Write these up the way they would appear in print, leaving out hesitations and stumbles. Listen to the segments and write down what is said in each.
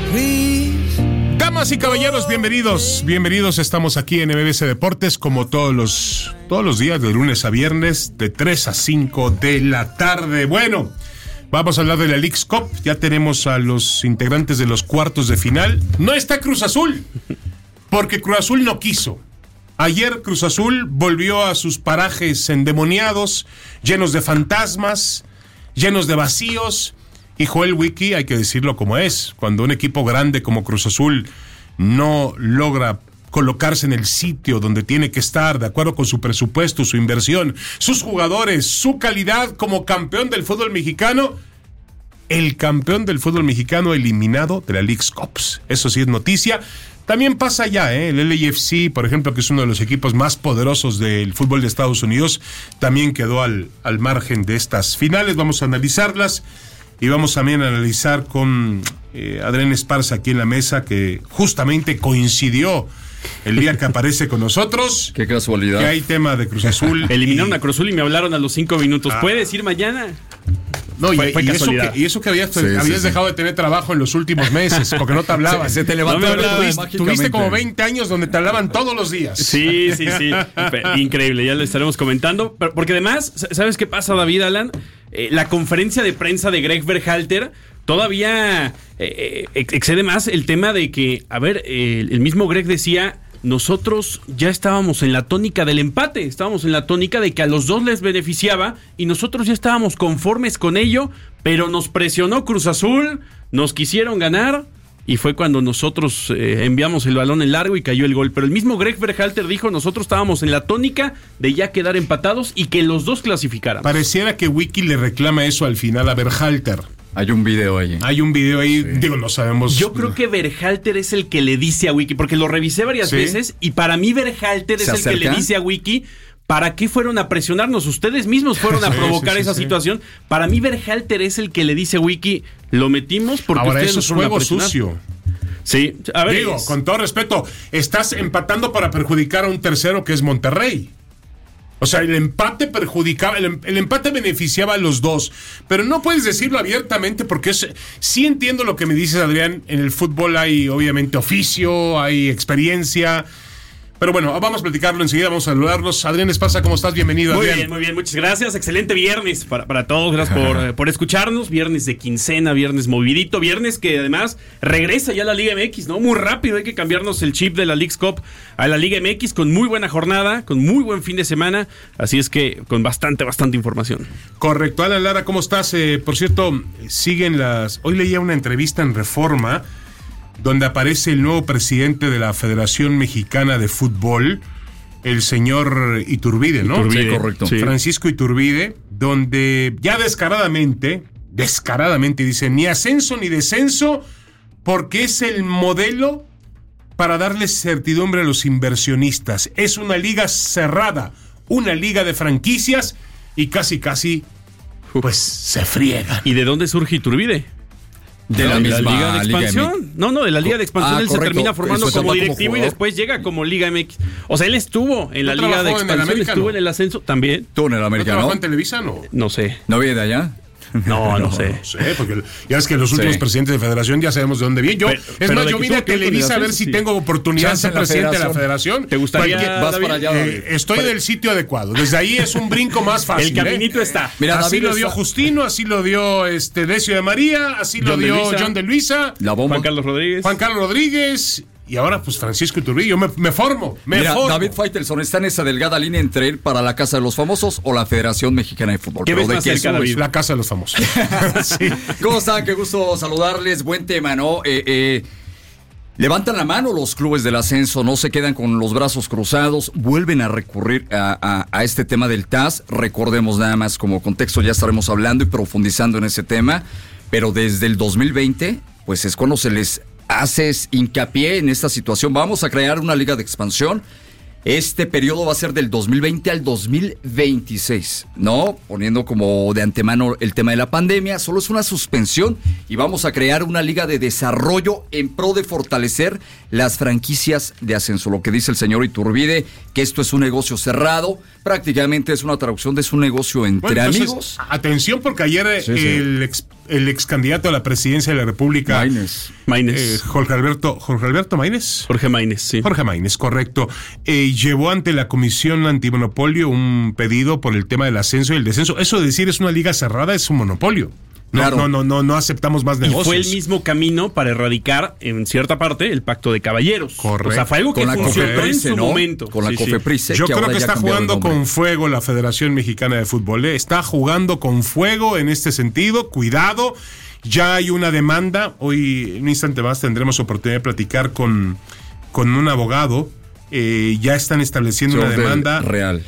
Damas y caballeros, bienvenidos. Estamos aquí en MBS Deportes como todos los días, de lunes a viernes, de 3 a 5 de la tarde. Bueno, vamos a hablar de la Leagues Cup. Ya tenemos a los integrantes de los cuartos de final. No está Cruz Azul, porque Cruz Azul no quiso. Ayer Cruz Azul volvió a sus parajes endemoniados, llenos de fantasmas, llenos de vacíos. Y Joel Wiki, hay que decirlo como es, cuando un equipo grande como Cruz Azul no logra colocarse en el sitio donde tiene que estar, de acuerdo con su presupuesto, su inversión, sus jugadores, su calidad como campeón del fútbol mexicano, el campeón del fútbol mexicano eliminado de la Leagues Cup. Eso sí es noticia. También pasa ya, el LAFC, por ejemplo, que es uno de los equipos más poderosos del fútbol de Estados Unidos, también quedó al margen de estas finales. Vamos a analizarlas. Y vamos también a analizar con Adrián Esparza aquí en la mesa, que justamente coincidió el día que aparece con nosotros. Qué casualidad. Que hay tema de Cruz Azul. Eliminaron a Cruz Azul y me hablaron a los 5 minutos. ¿Puedes ir mañana? No, fue casualidad. Y eso que habías dejado de tener trabajo en los últimos meses, porque no te hablaban. Se te levantó. Tuviste como 20 años donde te hablaban todos los días. Sí. Increíble, ya lo estaremos comentando. Porque además, ¿sabes qué pasa, David, Alan? La conferencia de prensa de Greg Berhalter todavía excede más el tema de que, el mismo Greg decía, nosotros ya estábamos en la tónica del empate, estábamos en la tónica de que a los dos les beneficiaba y nosotros ya estábamos conformes con ello, pero nos presionó Cruz Azul, nos quisieron ganar y fue cuando nosotros enviamos el balón en largo y cayó el gol. Pero el mismo Greg Berhalter dijo, nosotros estábamos en la tónica de ya quedar empatados y que los dos clasificaran. Pareciera que Wiki le reclama eso al final a Berhalter. Hay un video ahí. Sí. Digo, no sabemos. Yo creo que Berhalter es el que le dice a Wiki, porque lo revisé varias veces, y para mí Berhalter es el que le dice a Wiki, ¿para qué fueron a presionarnos? Ustedes mismos fueron a provocar esa situación. Para mí Berhalter es el que le dice a Wiki, lo metimos porque ahora ustedes eso es juego sucio. Sí, a ver. Digo, con todo respeto, estás empatando para perjudicar a un tercero que es Monterrey. O sea, el empate perjudicaba, el empate beneficiaba a los dos, pero no puedes decirlo abiertamente porque sí entiendo lo que me dices, Adrián. En el fútbol hay obviamente oficio, hay experiencia. Pero bueno, vamos a platicarlo enseguida, vamos a saludarlos. Adrián Esparza, ¿cómo estás? Bienvenido, Adrián. Muy bien, muchas gracias. Excelente viernes para todos, gracias por escucharnos. Viernes de quincena, viernes movidito, viernes que además regresa ya a la Liga MX, ¿no? Muy rápido, hay que cambiarnos el chip de la Leagues Cup a la Liga MX con muy buena jornada, con muy buen fin de semana, así es que con bastante información. Correcto. Alan Lara, ¿cómo estás? Por cierto, hoy leía una entrevista en Reforma donde aparece el nuevo presidente de la Federación Mexicana de Fútbol, el señor Iturbide, ¿no? Sí, correcto. Sí. Francisco Iturbide, donde ya descaradamente dice, ni ascenso ni descenso, porque es el modelo para darle certidumbre a los inversionistas. Es una liga cerrada, una liga de franquicias, y casi, pues, se friegan. ¿Y de dónde surge Iturbide? De la misma Liga de Expansión. No, de la Liga de Expansión. Él correcto. se termina formando Eso como directivo y después llega como Liga MX. O sea, él estuvo en la Liga de Expansión, estuvo en el ascenso también. ¿Tú en el América, ¿No trabajó en Televisa, no? No sé. ¿No viene de allá? No sé. No sé, porque ya es que los últimos presidentes de federación ya sabemos de dónde vienen. Yo vine a Televisa a ver si tengo oportunidad de ser presidente de la federación. ¿Te gustaría? Vas para allá, estoy del sitio adecuado. Desde ahí es un brinco más fácil. El caminito está. Mira, así lo dio Justino, así lo dio Decio de María, así lo dio John de Luisa, Juan Carlos Rodríguez. Y ahora, pues, Francisco Iturbide, yo me formo. David Faitelson está en esa delgada línea entre ir para la Casa de los Famosos o la Federación Mexicana de Fútbol. ¿Qué ves más cerca, David? La Casa de los Famosos. Sí. ¿Cómo están? Qué gusto saludarles. Buen tema, ¿no? Levantan la mano los clubes del ascenso, no se quedan con los brazos cruzados, vuelven a recurrir a este tema del TAS. Recordemos nada más como contexto, ya estaremos hablando y profundizando en ese tema, pero desde el 2020, pues es cuando se les haces hincapié en esta situación. Vamos a crear una liga de expansión. Este periodo va a ser del 2020 al 2026, ¿no? Poniendo como de antemano el tema de la pandemia, solo es una suspensión y vamos a crear una liga de desarrollo en pro de fortalecer las franquicias de ascenso. Lo que dice el señor Iturbide, que esto es un negocio cerrado, prácticamente es una traducción de su negocio entre amigos. Atención, porque ayer el ex candidato a la presidencia de la República. Maínez. Jorge Alberto Maínez. Jorge Maínez, sí. Jorge Maínez, correcto. Llevó ante la Comisión Antimonopolio un pedido por el tema del ascenso y el descenso. Eso de decir es una liga cerrada es un monopolio. No aceptamos más negocios. Y fue el mismo camino para erradicar, en cierta parte, el pacto de caballeros. Correcto. O sea, fue algo que funcionó en su momento. Con la COFEPRIS. Yo creo que está jugando con fuego la Federación Mexicana de Fútbol. Está jugando con fuego en este sentido. Cuidado. Ya hay una demanda. Hoy, en un instante más, tendremos oportunidad de platicar con un abogado. Ya están estableciendo una demanda real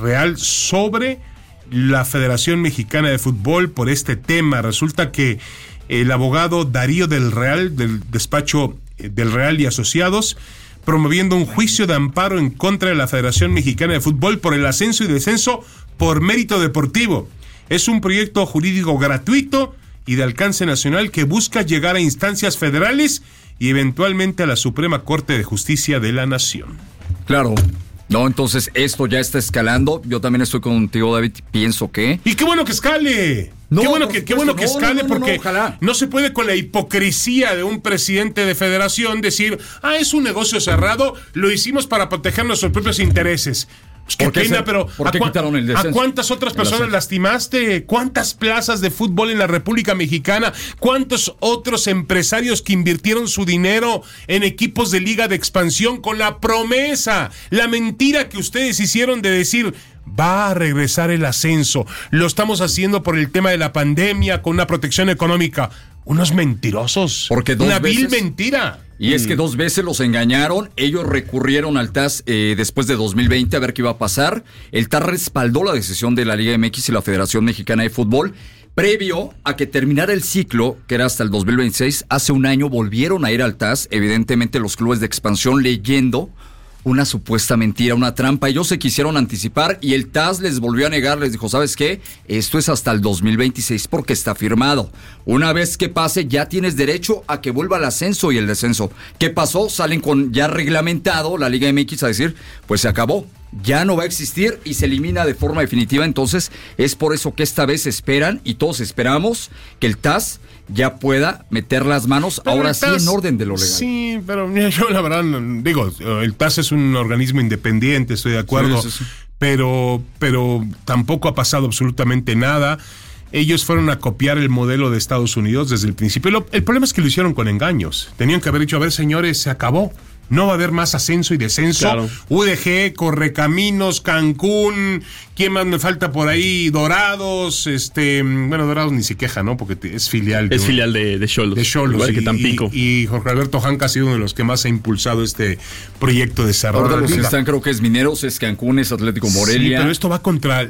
sobre la Federación Mexicana de Fútbol por este tema. Resulta que el abogado Darío del Real, del despacho del Real y Asociados, promoviendo un juicio de amparo en contra de la Federación Mexicana de Fútbol por el ascenso y descenso por mérito deportivo. Es un proyecto jurídico gratuito y de alcance nacional que busca llegar a instancias federales y eventualmente a la Suprema Corte de Justicia de la Nación. Claro. No, entonces esto ya está escalando. Yo también estoy contigo, David. Pienso que... Y qué bueno que escale. Qué bueno que escale, porque no se puede con la hipocresía de un presidente de federación decir, es un negocio cerrado, lo hicimos para proteger nuestros propios intereses. Pues qué pena, pero ¿a cuántas otras personas lastimaste? ¿Cuántas plazas de fútbol en la República Mexicana? ¿Cuántos otros empresarios que invirtieron su dinero en equipos de liga de expansión con la promesa, la mentira que ustedes hicieron de decir, va a regresar el ascenso, lo estamos haciendo por el tema de la pandemia, con una protección económica? Unos mentirosos. Una vil mentira. Y es que 2 veces los engañaron. Ellos recurrieron al TAS después de 2020 a ver qué iba a pasar. El TAS respaldó la decisión de la Liga MX y la Federación Mexicana de Fútbol. Previo a que terminara el ciclo, que era hasta el 2026, hace un año volvieron a ir al TAS. Evidentemente los clubes de expansión leyendo una supuesta mentira, una trampa. Ellos se quisieron anticipar y el TAS les volvió a negar, les dijo, ¿sabes qué? Esto es hasta el 2026 porque está firmado. Una vez que pase, ya tienes derecho a que vuelva el ascenso y el descenso. ¿Qué pasó? Salen con ya reglamentado la Liga MX a decir, pues se acabó. Ya no va a existir y se elimina de forma definitiva. Entonces es por eso que esta vez esperan y todos esperamos que el TAS ya pueda meter las manos, pero ahora sí en orden de lo legal. Sí, pero yo la verdad digo, el TAS es un organismo independiente, estoy de acuerdo, sí. Pero tampoco ha pasado absolutamente nada. Ellos fueron a copiar el modelo de Estados Unidos desde el principio. El problema es que lo hicieron con engaños. Tenían que haber dicho, a ver, señores, se acabó. No va a haber más ascenso y descenso. Claro. UDG, Correcaminos, Cancún, ¿quién más me falta por ahí? Dorados, bueno, Dorados ni se queja, ¿no? Porque es filial. Es filial de Xolos. De Xolos. Igual que Tampico. Y Jorge Alberto Hanca ha sido uno de los que más ha impulsado este proyecto de cerrar. Ahora los que están, creo que es Mineros, es Cancún, es Atlético Morelia. Sí, pero esto va contra...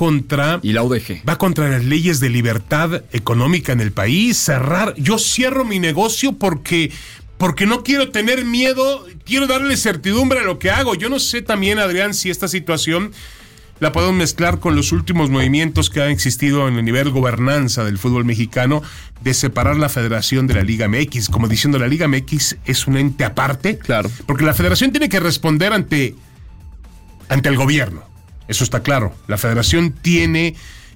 Y la UDG. Va contra las leyes de libertad económica en el país. Cerrar... Yo cierro mi negocio porque no quiero tener miedo, quiero darle certidumbre a lo que hago. Yo no sé también, Adrián, si esta situación la podemos mezclar con los últimos movimientos que han existido en el nivel gobernanza del fútbol mexicano de separar la federación de la Liga MX, como diciendo la Liga MX es un ente aparte. Claro. Porque la federación tiene que responder ante el gobierno. Eso está claro. La federación tiene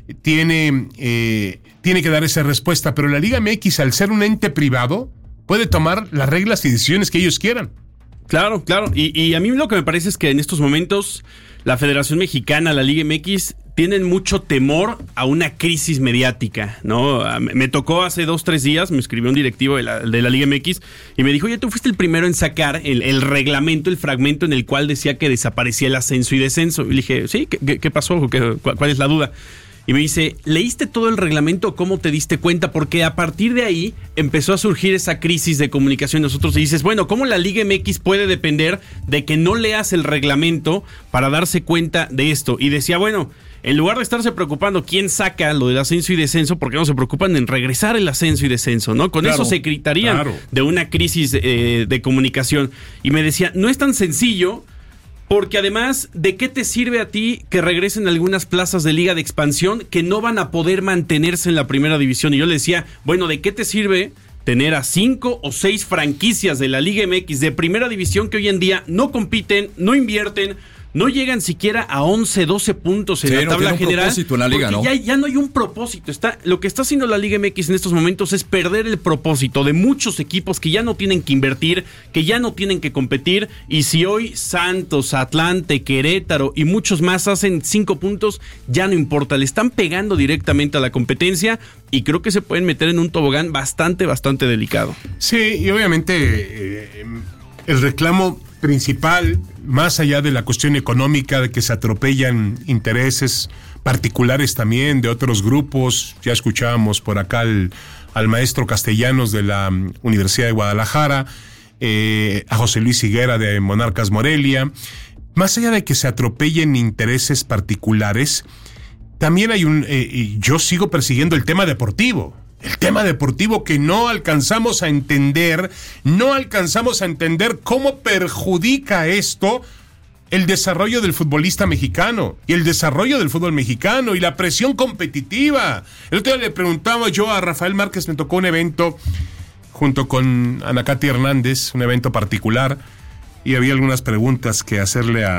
que dar esa respuesta, pero la Liga MX, al ser un ente privado, puede tomar las reglas y decisiones que ellos quieran. Claro. Y a mí lo que me parece es que en estos momentos la Federación Mexicana, la Liga MX, tienen mucho temor a una crisis mediática, ¿no? Me tocó hace 2-3 días, me escribió un directivo de la Liga MX y me dijo, oye, tú fuiste el primero en sacar el reglamento, el fragmento en el cual decía que desaparecía el ascenso y descenso. Y le dije, sí, ¿qué pasó? ¿Cuál es la duda? Y me dice, ¿leíste todo el reglamento? ¿Cómo te diste cuenta? Porque a partir de ahí empezó a surgir esa crisis de comunicación. Nosotros dices, bueno, ¿cómo la Liga MX puede depender de que no leas el reglamento para darse cuenta de esto? Y decía, bueno, en lugar de estarse preocupando quién saca lo del ascenso y descenso, ¿por qué no se preocupan en regresar el ascenso y descenso? ¿No? Con eso se quitarían de una crisis de comunicación. Y me decía, no es tan sencillo. Porque además, ¿de qué te sirve a ti que regresen algunas plazas de liga de expansión que no van a poder mantenerse en la primera división? Y yo le decía, bueno, ¿de qué te sirve tener a 5 o 6 franquicias de la Liga MX de primera división que hoy en día no compiten, no invierten, no llegan siquiera a 11, 12 puntos en la tabla general. En la liga, porque ya no hay un propósito. Lo que está haciendo la Liga MX en estos momentos es perder el propósito de muchos equipos que ya no tienen que invertir, que ya no tienen que competir. Y si hoy Santos, Atlante, Querétaro y muchos más hacen 5 puntos, ya no importa. Le están pegando directamente a la competencia y creo que se pueden meter en un tobogán bastante delicado. Sí, y obviamente el reclamo principal, más allá de la cuestión económica, de que se atropellan intereses particulares también de otros grupos, ya escuchábamos por acá al maestro Castellanos de la Universidad de Guadalajara, a José Luis Higuera de Monarcas Morelia, más allá de que se atropellen intereses particulares, también hay yo sigo persiguiendo el tema deportivo. El tema deportivo que no alcanzamos a entender cómo perjudica esto el desarrollo del futbolista mexicano y el desarrollo del fútbol mexicano y la presión competitiva. El otro día le preguntaba yo a Rafael Márquez, me tocó un evento junto con Ana Katy Hernández, un evento particular, y había algunas preguntas que hacerle a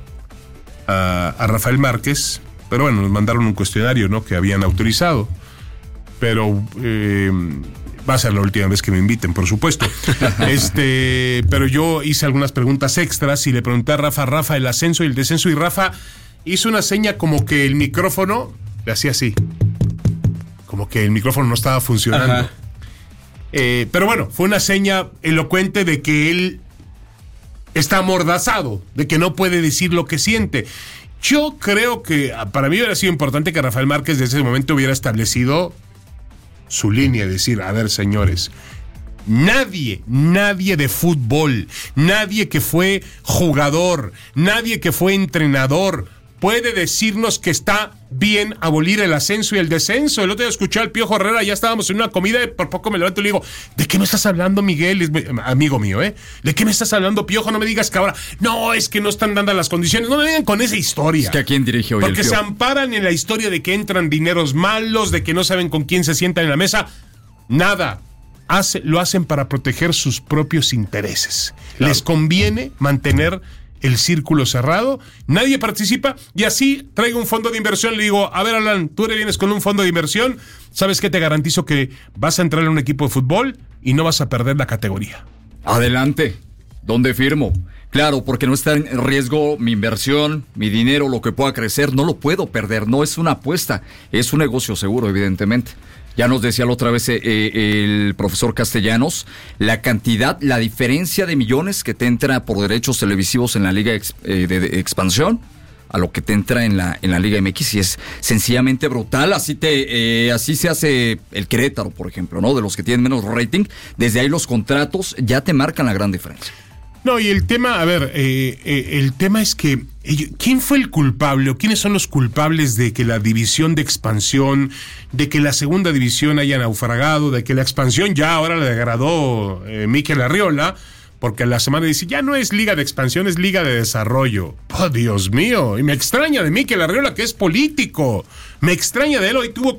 Rafael Márquez, pero bueno, nos mandaron un cuestionario, ¿no?, que habían autorizado. Pero va a ser la última vez que me inviten, por supuesto. Pero yo hice algunas preguntas extras y le pregunté a Rafa el ascenso y el descenso, y Rafa hizo una seña como que el micrófono le hacía así, como que el micrófono no estaba funcionando. Pero bueno, fue una seña elocuente de que él está amordazado, de que no puede decir lo que siente. Yo creo que para mí hubiera sido importante que Rafael Márquez desde ese momento hubiera establecido su línea, decir, a ver, señores, nadie de fútbol, nadie que fue jugador, nadie que fue entrenador puede decirnos que está bien abolir el ascenso y el descenso. El otro día escuché al Piojo Herrera, ya estábamos en una comida y por poco me levanto y le digo, ¿de qué me estás hablando, Miguel? Es amigo mío, ¿eh? ¿De qué me estás hablando, Piojo? No me digas que ahora, no, es que no están dando las condiciones. No me vengan con esa historia. Es que ¿a quién dirige hoy Porque el se Piojo? amparan en la historia de que entran dineros malos, de que no saben con quién se sientan en la mesa. Nada. Lo hacen para proteger sus propios intereses. Claro. Les conviene mantener el círculo cerrado, nadie participa, y así traigo un fondo de inversión, le digo, a ver, Alan, tú vienes con un fondo de inversión, ¿sabes qué? Te garantizo que vas a entrar en un equipo de fútbol y no vas a perder la categoría. Adelante, ¿dónde firmo? Claro, porque no está en riesgo mi inversión, mi dinero, lo que pueda crecer, no lo puedo perder, no es una apuesta, es un negocio seguro, evidentemente. Ya nos decía la otra vez el profesor Castellanos, la cantidad, la diferencia de millones que te entra por derechos televisivos en la Liga de Expansión a lo que te entra en la Liga MX, y es sencillamente brutal. Así se hace el Querétaro, por ejemplo, ¿no? De los que tienen menos rating, desde ahí los contratos ya te marcan la gran diferencia. No, y el tema, a ver, el tema es que ¿quién fue el culpable o quiénes son los culpables de que la división de expansión, de que la segunda división haya naufragado, de que la expansión ya ahora le degradó Mikel Arriola, porque la semana dice, ya no es liga de expansión, es liga de desarrollo? ¡Oh, Dios mío! Y me extraña de Mikel Arriola, que es político. Me extraña de él. Hoy tuvieron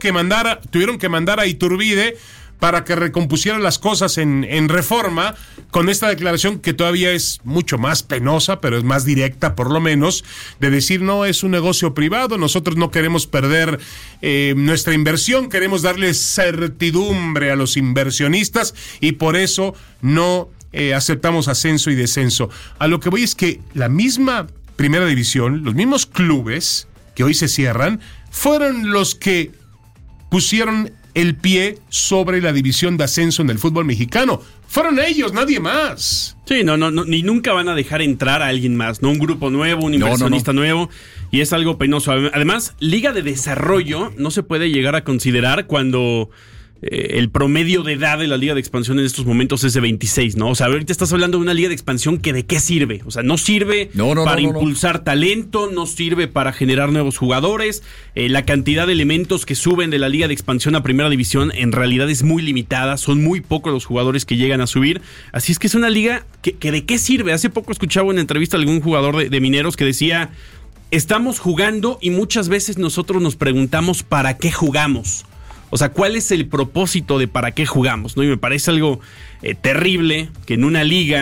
que mandar a Iturbide para que recompusiera las cosas en Reforma, con esta declaración que todavía es mucho más penosa, pero es más directa por lo menos, de decir, no, es un negocio privado, nosotros no queremos perder nuestra inversión, queremos darle certidumbre a los inversionistas y por eso no aceptamos ascenso y descenso. A lo que voy es que la misma Primera División, los mismos clubes que hoy se cierran, fueron los que pusieron el pie sobre la división de ascenso en el fútbol mexicano. Fueron ellos, nadie más. Sí, no, ni nunca van a dejar entrar a alguien más, ¿no? Un grupo nuevo, un inversionista nuevo, y es algo penoso. Además, Liga de Desarrollo no se puede llegar a considerar cuando el promedio de edad de la Liga de Expansión en estos momentos es de 26, ¿no? O sea, ahorita estás hablando de una Liga de Expansión que ¿de qué sirve? O sea, no sirve para impulsar talento, no sirve para generar nuevos jugadores. La cantidad de elementos que suben de la Liga de Expansión a Primera División en realidad es muy limitada, son muy pocos los jugadores que llegan a subir. Así es que es una liga que ¿de qué sirve? Hace poco escuchaba una entrevista a algún jugador de Mineros que decía, estamos jugando y muchas veces nosotros nos preguntamos ¿para qué jugamos? O sea, ¿cuál es el propósito de para qué jugamos? ¿No? Y me parece algo terrible que en una liga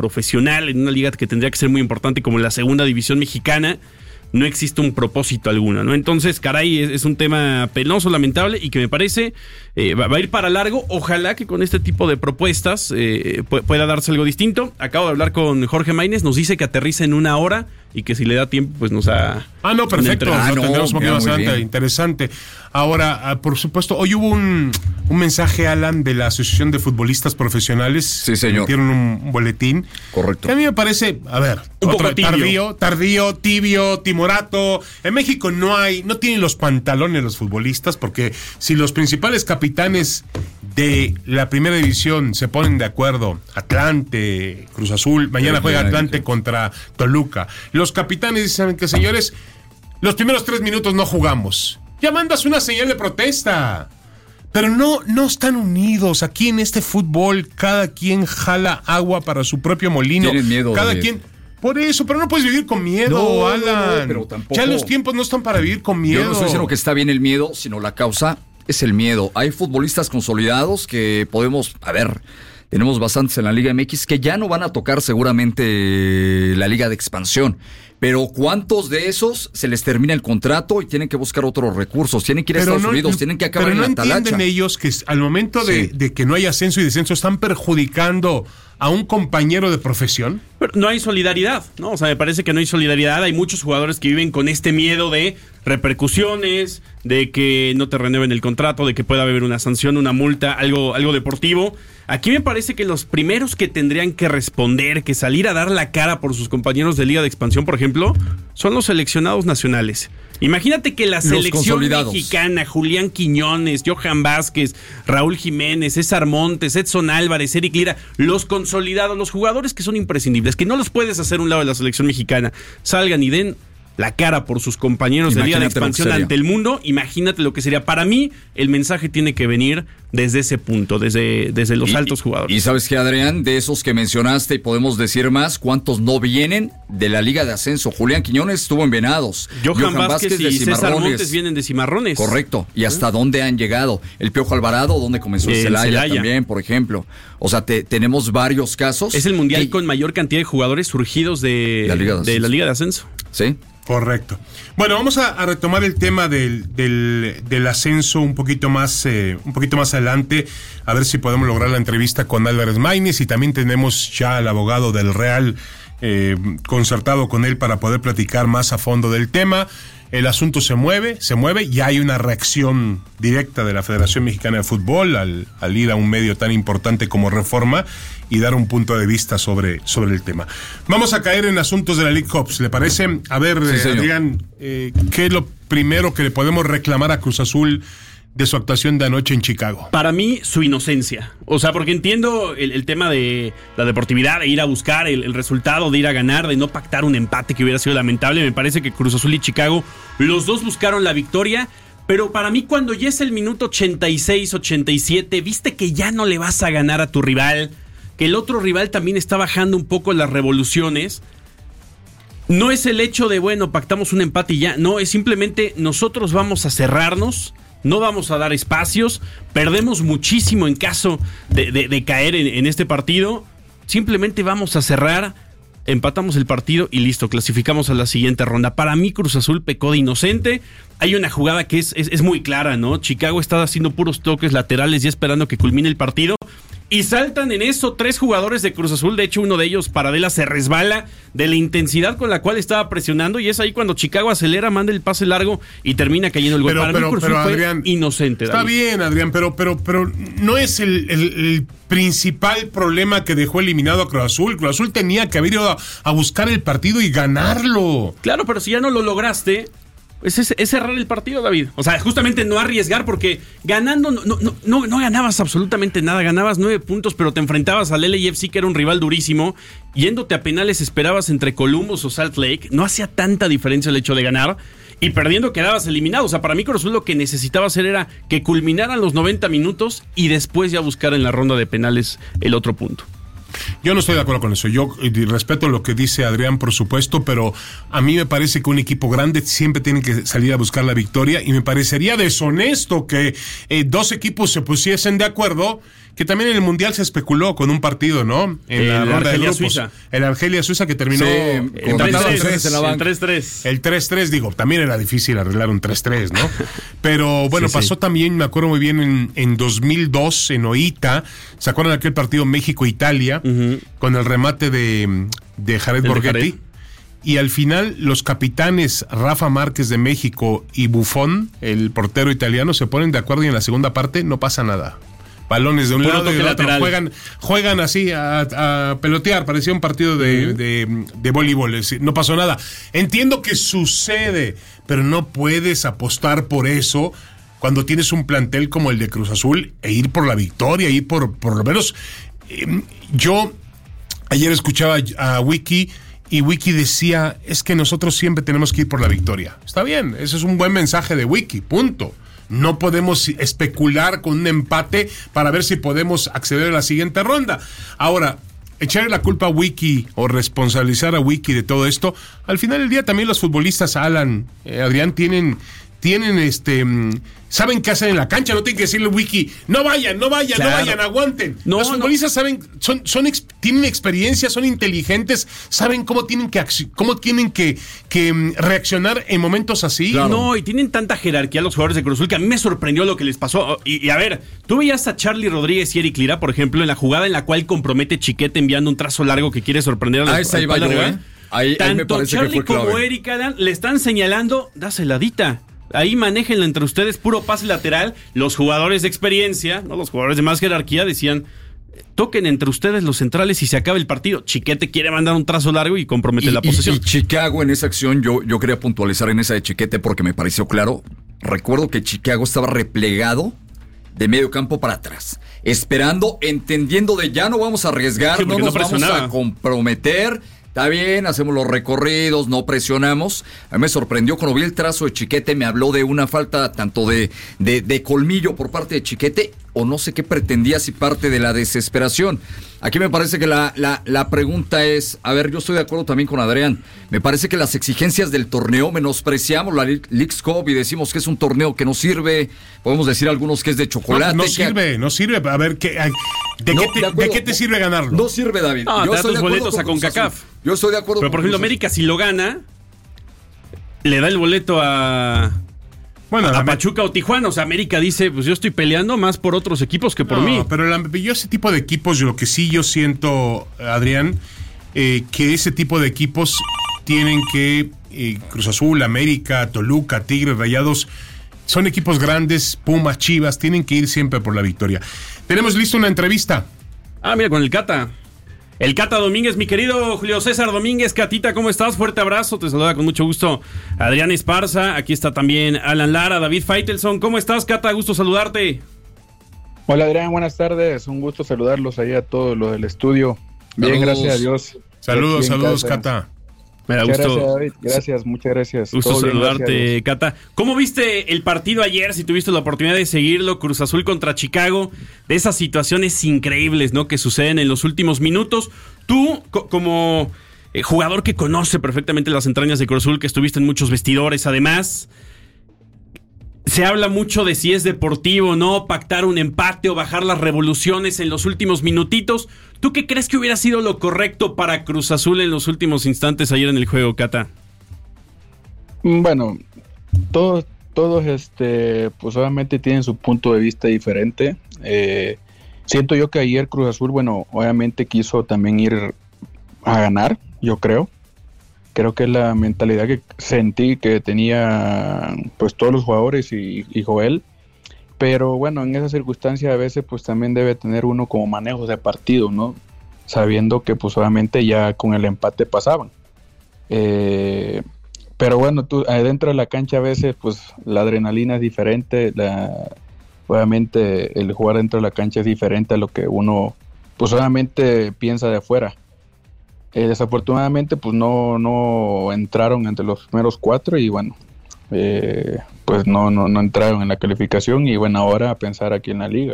profesional, en una liga que tendría que ser muy importante como la segunda división mexicana, no existe un propósito alguno, ¿no? Entonces, caray, es un tema penoso, lamentable y que me parece va a ir para largo. Ojalá que con este tipo de propuestas pueda darse algo distinto. Acabo de hablar con Jorge Maínez, nos dice que aterriza en 1 hora y que si le da tiempo, pues nos ha... no, perfecto, lo tendremos un poquito más adelante, interesante. Ahora, por supuesto, hoy hubo un mensaje, Alan, de la Asociación de Futbolistas Profesionales. Sí, señor. Metieron un boletín. Correcto. Que a mí me parece, a ver, un poco tibio. Tardío, tibio, timorato. En México no tienen los pantalones los futbolistas, porque si los principales capitanes de la primera división se ponen de acuerdo, Atlante, Cruz Azul, mañana juega Atlante contra Toluca. Los capitanes dicen que, señores, los primeros 3 minutos no jugamos. Ya mandas una señal de protesta. Pero no están unidos. Aquí en este fútbol, cada quien jala agua para su propio molino. Tienen miedo, cada David. quien. Por eso, pero no puedes vivir con miedo, Alan. No, pero tampoco. Ya los tiempos no están para vivir con miedo. Yo no estoy diciendo que está bien el miedo, sino la causa es el miedo. Hay futbolistas consolidados que podemos, tenemos bastantes en la Liga MX que ya no van a tocar seguramente la Liga de Expansión. Pero ¿cuántos de esos se les termina el contrato y tienen que buscar otros recursos? Tienen que ir a Estados Unidos, tienen que acabar en la talacha. Pero no entienden ellos que al momento de que no hay ascenso y descenso están perjudicando a un compañero de profesión. Pero no hay solidaridad, ¿no? O sea, me parece que no hay solidaridad. Hay muchos jugadores que viven con este miedo de repercusiones, de que no te renueven el contrato, de que pueda haber una sanción, una multa, algo deportivo. Aquí me parece que los primeros que tendrían que responder, que salir a dar la cara por sus compañeros de Liga de Expansión, por ejemplo, son los seleccionados nacionales. Imagínate que la selección mexicana, Julián Quiñones, Johan Vázquez, Raúl Jiménez, César Montes, Edson Álvarez, Eric Lira, los consolidados, los jugadores que son imprescindibles, que no los puedes hacer a un lado de la selección mexicana, salgan y den la cara por sus compañeros de Liga de Expansión ante el mundo. Imagínate lo que sería. Para mí, el mensaje tiene que venir desde ese punto, desde los altos jugadores. Y sabes qué, Adrián, de esos que mencionaste, y podemos decir más, ¿cuántos no vienen de la Liga de Ascenso? Julián Quiñones estuvo en Venados. Johan Vázquez y César Montes vienen de Cimarrones. Correcto. ¿Y hasta dónde han llegado? El Piojo Alvarado, ¿dónde comenzó el Celaya también, por ejemplo? O sea, tenemos varios casos. Es el mundial con mayor cantidad de jugadores surgidos de la Liga de Ascenso. Sí. Correcto. Bueno, vamos a retomar el tema del ascenso un poquito más adelante, a ver si podemos lograr la entrevista con Álvarez Maínez, y también tenemos ya al abogado del Real concertado con él para poder platicar más a fondo del tema. El asunto se mueve, y hay una reacción directa de la Federación Mexicana de Fútbol al ir a un medio tan importante como Reforma y dar un punto de vista sobre el tema. Vamos a caer en asuntos de la League Cup, ¿le parece? A ver, sí, Adrián, ¿qué es lo primero que le podemos reclamar a Cruz Azul de su actuación de anoche en Chicago? Para mí, su inocencia. O sea, porque entiendo el tema de la deportividad, de ir a buscar el resultado, de ir a ganar, de no pactar un empate que hubiera sido lamentable. Me parece que Cruz Azul y Chicago, los dos buscaron la victoria. Pero para mí, cuando ya es el minuto 86, 87, viste que ya no le vas a ganar a tu rival, que el otro rival también está bajando un poco las revoluciones. No es el hecho de, bueno, pactamos un empate y ya. No, es simplemente nosotros vamos a cerrarnos. No vamos a dar espacios, perdemos muchísimo en caso de caer en este partido. Simplemente vamos a cerrar, empatamos el partido y listo, clasificamos a la siguiente ronda. Para mí, Cruz Azul pecó de inocente. Hay una jugada que es muy clara, ¿no? Chicago está haciendo puros toques laterales ya esperando que culmine el partido. Y saltan en eso 3 jugadores de Cruz Azul. De hecho, uno de ellos, Paradela, se resbala de la intensidad con la cual estaba presionando. Y es ahí cuando Chicago acelera, manda el pase largo y termina cayendo el gol. Para mí, Cruz Azul fue Adrián, inocente. Está bien, Adrián, pero no es el principal problema que dejó eliminado a Cruz Azul. Cruz Azul tenía que haber ido a buscar el partido y ganarlo. Claro, pero si ya no lo lograste, es cerrar el partido, David. O sea, justamente no arriesgar, porque ganando no ganabas absolutamente nada. Ganabas 9 puntos, pero te enfrentabas al LAFC, que era un rival durísimo. Yéndote a penales esperabas entre Columbus o Salt Lake. No hacía tanta diferencia el hecho de ganar. Y perdiendo quedabas eliminado. O sea, para mí Cruz Azul lo que necesitaba hacer era que culminaran los 90 minutos y después ya buscar en la ronda de penales el otro punto. Yo no estoy de acuerdo con eso. Yo respeto lo que dice Adrián, por supuesto, pero a mí me parece que un equipo grande siempre tiene que salir a buscar la victoria, y me parecería deshonesto que 2 equipos se pusiesen de acuerdo que también en el Mundial se especuló con un partido, ¿no? En la ronda de grupos. Suiza. El Argelia-Suiza que terminó empatado el 3-3. El 3-3, digo, también era difícil arreglar un 3-3, ¿no? Pero bueno, pasó también, me acuerdo muy bien, en 2002, en Oita. ¿Se acuerdan de aquel partido México-Italia? Con el remate de Jared Borghetti. Y al final los capitanes Rafa Márquez de México y Buffon, el portero italiano, se ponen de acuerdo y en la segunda parte no pasa nada. Balones de un lado y del otro. Juegan así a pelotear. Parecía un partido de voleibol. No pasó nada. Entiendo que sucede, pero no puedes apostar por eso cuando tienes un plantel como el de Cruz Azul e ir por la victoria, ir por lo menos. Yo ayer escuchaba a Wiki. Y Wiki decía, es que nosotros siempre tenemos que ir por la victoria. Está bien, ese es un buen mensaje de Wiki, punto. No podemos especular con un empate para ver si podemos acceder a la siguiente ronda. Ahora, echarle la culpa a Wiki o responsabilizar a Wiki de todo esto, al final del día también los futbolistas, Alan, Adrián, tienen saben qué hacer en la cancha, no tienen que decirle Wiki, no vayan, aguanten. Los futbolistas saben, tienen experiencia, son inteligentes, saben cómo tienen que reaccionar en momentos así. Claro. No, y tienen tanta jerarquía los jugadores de Cruz Azul que a mí me sorprendió lo que les pasó. Y a ver, tú veías a Charlie Rodríguez y Eric Lira, por ejemplo, en la jugada en la cual compromete Chiquete enviando un trazo largo que quiere sorprender a los esa iba yo, Ahí me parece Charlie que fue clave. Como Eric Alan le están señalando, dáseladita. Ahí manéjenlo entre ustedes, puro pase lateral. Los jugadores de experiencia, no los jugadores de más jerarquía, decían, toquen entre ustedes los centrales y se acaba el partido. Chiquete quiere mandar un trazo largo y compromete la posesión. Y Chicago en esa acción, yo quería puntualizar en esa de Chiquete porque me pareció claro. Recuerdo que Chicago estaba replegado de medio campo para atrás, esperando, entendiendo de ya no vamos a arriesgar, no nos vamos a comprometer. Está bien, hacemos los recorridos, no presionamos. A mí me sorprendió cuando vi el trazo de Chiquete, me habló de una falta tanto de colmillo por parte de Chiquete, o no sé qué pretendía, si parte de la desesperación. Aquí me parece que la pregunta es, a ver, yo estoy de acuerdo también con Adrián, me parece que las exigencias del torneo, menospreciamos la Leagues Cup y decimos que es un torneo que no sirve, podemos decir algunos que es de chocolate. No sirve, a ver, ¿de qué te sirve ganarlo? No sirve, David. No, te da tus boletos a CONCACAF. Yo estoy de acuerdo. Pero por ejemplo, América si lo gana, le da el boleto a Pachuca o Tijuana. O sea, América dice, pues yo estoy peleando más por otros equipos que por mí. Pero yo ese tipo de equipos, lo que sí yo siento, Adrián, que ese tipo de equipos tienen que, Cruz Azul, América, Toluca, Tigres, Rayados, son equipos grandes, Pumas, Chivas, tienen que ir siempre por la victoria. Tenemos listo una entrevista. Mira, con el Cata. El Cata Domínguez, mi querido Julio César Domínguez. Catita, ¿cómo estás? Fuerte abrazo, te saluda con mucho gusto Adrián Esparza. Aquí está también Alan Lara, David Faitelson. ¿Cómo estás, Cata? Gusto saludarte. Hola, Adrián, buenas tardes. Un gusto saludarlos ahí a todos los del estudio. Bien, saludos. Gracias a Dios. Saludos, Cata. Me da gusto. Gracias, David. Gracias, muchas gracias. Gusto saludarte, Cata. ¿Cómo viste el partido ayer? Si tuviste la oportunidad de seguirlo, Cruz Azul contra Chicago, de esas situaciones increíbles, ¿no? Que suceden en los últimos minutos. Tú, como jugador que conoce perfectamente las entrañas de Cruz Azul, que estuviste en muchos vestidores, además, se habla mucho de si es deportivo, ¿no? Pactar un empate o bajar las revoluciones en los últimos minutitos. ¿Tú qué crees que hubiera sido lo correcto para Cruz Azul en los últimos instantes ayer en el juego, Cata? Bueno, todos pues obviamente tienen su punto de vista diferente. Siento yo que ayer Cruz Azul, bueno, obviamente quiso también ir a ganar, yo creo. Creo que es la mentalidad que sentí que tenía pues todos los jugadores y Joel. Pero bueno, en esa circunstancia a veces pues también debe tener uno como manejos de partido, ¿no? Sabiendo que pues obviamente ya con el empate pasaban. Pero bueno, tú adentro de la cancha a veces pues la adrenalina es diferente, obviamente el jugar dentro de la cancha es diferente a lo que uno pues obviamente piensa de afuera. Desafortunadamente pues no entraron entre los primeros 4 y bueno, pues no entraron en la calificación y bueno, ahora a pensar aquí en la liga.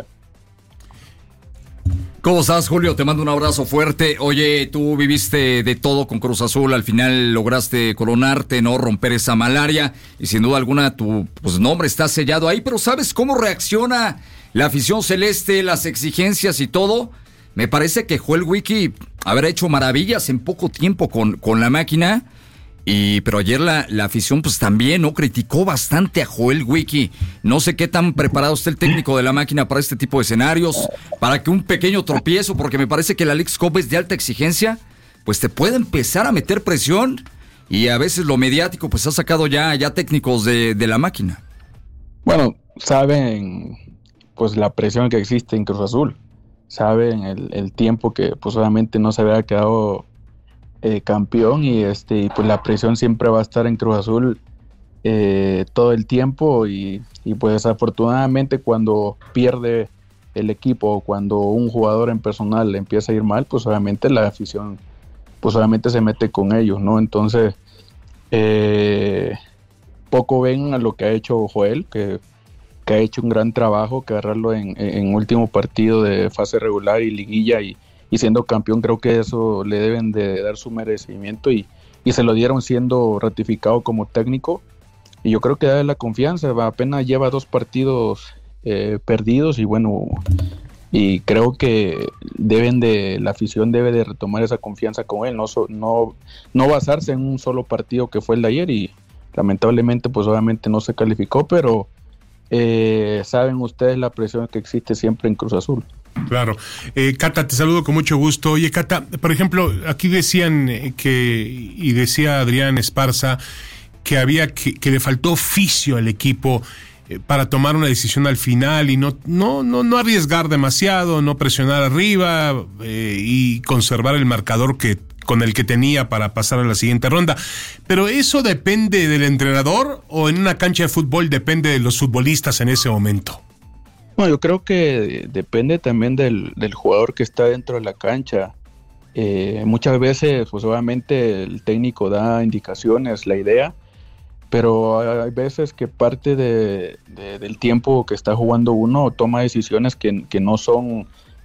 ¿Cómo estás, Julio? Te mando un abrazo fuerte. Oye, tú viviste de todo con Cruz Azul, al final lograste coronarte, no romper esa malaria y sin duda alguna tu nombre está sellado ahí, pero ¿sabes cómo reacciona la afición celeste, las exigencias y todo, me parece que Joel Wiki habrá hecho maravillas en poco tiempo con la máquina. Pero ayer la afición pues también no criticó bastante a Joel Wiki. No sé qué tan preparado está el técnico de la máquina para este tipo de escenarios, para que un pequeño tropiezo, porque me parece que la Leagues Cup es de alta exigencia, pues te puede empezar a meter presión, y a veces lo mediático pues ha sacado ya técnicos de la máquina. Bueno, saben pues la presión que existe en Cruz Azul, saben el tiempo que pues obviamente no se había quedado campeón, y pues la presión siempre va a estar en Cruz Azul todo el tiempo, y pues afortunadamente cuando pierde el equipo o cuando un jugador en personal le empieza a ir mal, pues obviamente la afición pues obviamente se mete con ellos, ¿no? Entonces poco ven a lo que ha hecho Joel, que ha hecho un gran trabajo, que agarrarlo en último partido de fase regular y liguilla, y siendo campeón. Creo que eso le deben de dar su merecimiento, y se lo dieron siendo ratificado como técnico, y yo creo que da la confianza. Apenas lleva 2 partidos perdidos, y bueno, y creo que la afición debe de retomar esa confianza con él, no basarse en un solo partido que fue el de ayer, y lamentablemente pues obviamente no se calificó, pero saben ustedes la presión que existe siempre en Cruz Azul. Claro. Cata, te saludo con mucho gusto. Oye, Cata, por ejemplo, aquí decían y decía Adrián Esparza que que le faltó oficio al equipo para tomar una decisión al final y no arriesgar demasiado, no presionar arriba y conservar el marcador con el que tenía para pasar a la siguiente ronda. ¿Pero eso depende del entrenador o en una cancha de fútbol depende de los futbolistas en ese momento? Bueno, yo creo que depende también del jugador que está dentro de la cancha. Muchas veces, pues obviamente el técnico da indicaciones, la idea, pero hay veces que parte del tiempo que está jugando uno toma decisiones que no son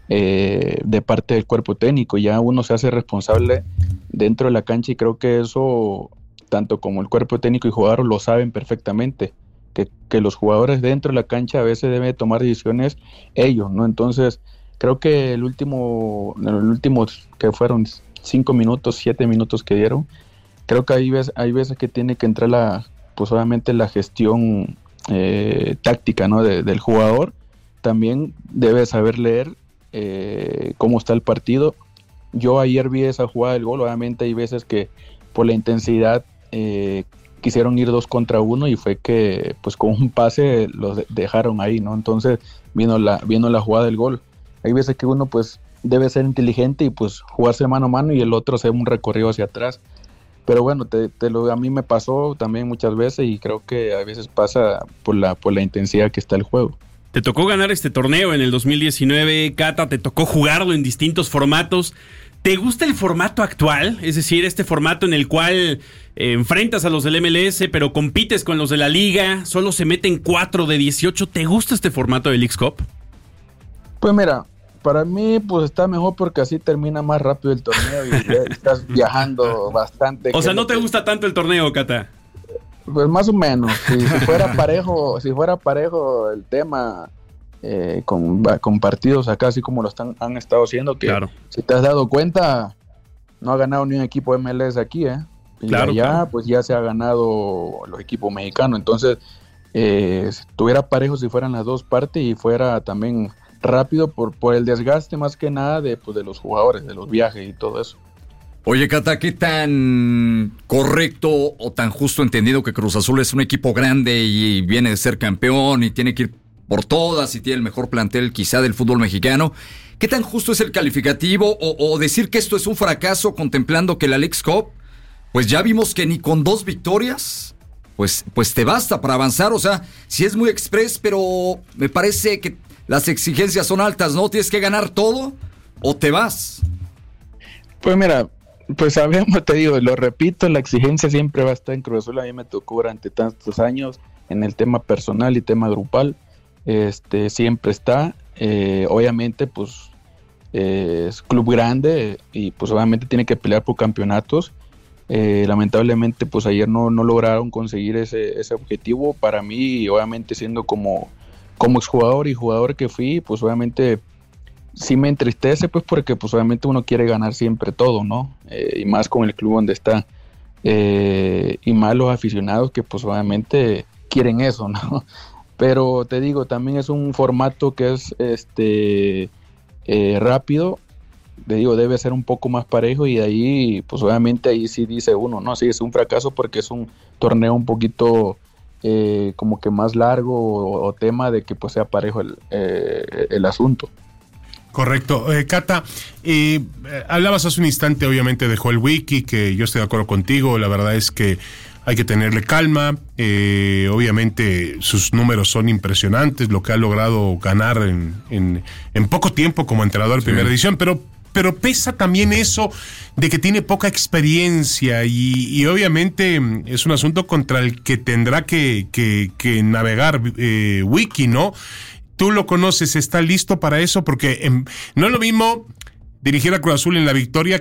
de parte del cuerpo técnico. Ya uno se hace responsable dentro de la cancha, y creo que eso, tanto como el cuerpo técnico y jugador, lo saben perfectamente. Que los jugadores dentro de la cancha a veces deben tomar decisiones ellos, ¿no? Entonces, creo que el último que fueron 5 minutos, 7 minutos que dieron, creo que hay veces que tiene que entrar pues obviamente la gestión táctica, ¿no? Del jugador. También debe saber leer cómo está el partido. Yo ayer vi esa jugada del gol, obviamente hay veces que por la intensidad quisieron ir 2 contra 1, y fue que pues con un pase los dejaron ahí, ¿no? Entonces vino la jugada del gol. Hay veces que uno pues debe ser inteligente y pues jugarse mano a mano, y el otro hacer un recorrido hacia atrás. Pero bueno, a mí me pasó también muchas veces, y creo que a veces pasa por la intensidad que está el juego. Te tocó ganar este torneo en el 2019, Cata, te tocó jugarlo en distintos formatos. ¿Te gusta el formato actual? Es decir, este formato en el cual enfrentas a los del MLS, pero compites con los de la liga, solo se meten 4 de 18. ¿Te gusta este formato de Leagues Cup? Pues mira, para mí pues está mejor, porque así termina más rápido el torneo y estás viajando bastante. O sea, ¿no te gusta tanto el torneo, Cata? Pues más o menos. Si fuera parejo el tema, con partidos acá, así como han estado haciendo, que claro, si te has dado cuenta, no ha ganado ni un equipo MLS aquí, y claro, allá claro, pues ya se ha ganado los equipos mexicanos. Entonces, si estuviera parejo, si fueran las dos partes, y fuera también rápido por el desgaste más que nada de los jugadores, de los viajes y todo eso. Oye, Cata, ¿qué tan correcto o tan justo entendido que Cruz Azul es un equipo grande y viene de ser campeón y tiene que ir por todas y tiene el mejor plantel quizá del fútbol mexicano? ¿Qué tan justo es el calificativo o decir que esto es un fracaso, contemplando que la Leagues Cup, pues ya vimos que ni con 2 victorias, pues te basta para avanzar? O sea, sí es muy express, pero me parece que las exigencias son altas, ¿no? Tienes que ganar todo o te vas. Pues mira, pues sabemos, te digo, lo repito, la exigencia siempre va a estar en Cruz Azul. A mí me tocó durante tantos años en el tema personal y tema grupal, siempre está. Obviamente, pues es club grande y pues obviamente tiene que pelear por campeonatos. Lamentablemente, pues ayer no lograron conseguir ese objetivo. Para mí, obviamente siendo como como exjugador y jugador que fui, pues obviamente sí me entristece, pues porque pues obviamente uno quiere ganar siempre todo, ¿no? Y más con el club donde está. Y más los aficionados que pues obviamente quieren eso, ¿no? Pero te digo, también es un formato que es rápido. Te digo, debe ser un poco más parejo y ahí, pues obviamente ahí sí dice uno, no, sí es un fracaso porque es un torneo un poquito como que más largo o tema de que pues sea parejo el asunto. Correcto. Cata, hablabas hace un instante obviamente de Joel Wiki, que yo estoy de acuerdo contigo, la verdad es que hay que tenerle calma, obviamente sus números son impresionantes, lo que ha logrado ganar en poco tiempo como entrenador de primera división, pero pesa también eso de que tiene poca experiencia y obviamente es un asunto contra el que tendrá que navegar Wiki, ¿no? Tú lo conoces, ¿está listo para eso? Porque no es lo mismo dirigir a Cruz Azul en la victoria